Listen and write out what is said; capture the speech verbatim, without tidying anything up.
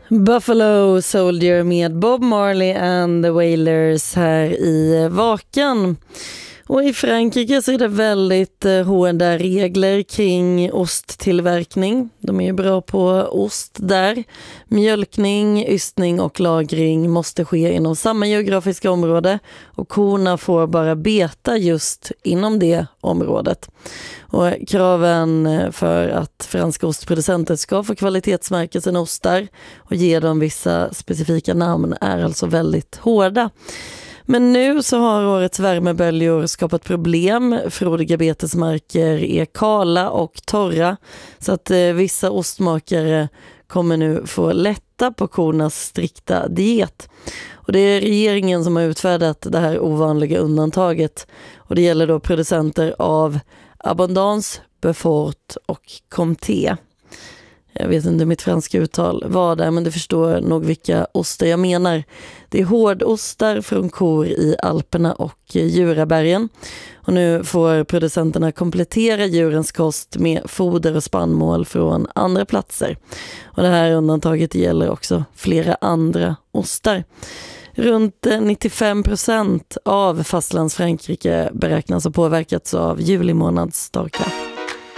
Buffalo Soldier med Bob Marley and the Wailers här i Vakan. Och i Frankrike så är det väldigt eh, hårda regler kring osttillverkning. De är ju bra på ost där. Mjölkning, ystning och lagring måste ske inom samma geografiska område och korna får bara beta just inom det området. Och kraven för att franska ostproducenter ska få kvalitetsmärka sina ostar och ge dem vissa specifika namn är alltså väldigt hårda. Men nu så har årets värmeböljor skapat problem. Frodiga betesmarker är kala och torra så att eh, vissa ostmakare kommer nu få lätta på kornas strikta diet. Och det är regeringen som har utfärdat det här ovanliga undantaget och det gäller då producenter av Abondance, Beaufort och Comté. Jag vet inte mitt franska uttal var där, men du förstår nog vilka ostar jag menar. Det är hårdostar från kor i Alperna och Jurabergen. Och nu får producenterna komplettera djurens kost med foder och spannmål från andra platser. Och det här undantaget gäller också flera andra ostar. Runt nittiofem procent av fastlands Frankrike beräknas ha påverkats av juli månads torka.